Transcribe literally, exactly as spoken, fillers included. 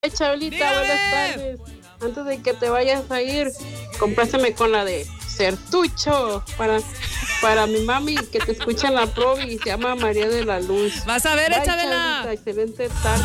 Chabelita, Dígame. buenas tardes. Antes de que te vayas a ir, compláceme con la de Certucho para, para mi mami que te escucha en la provi y se llama María de la Luz. Vas a ver, Bye, Chabela. Chabelita, excelente tarde.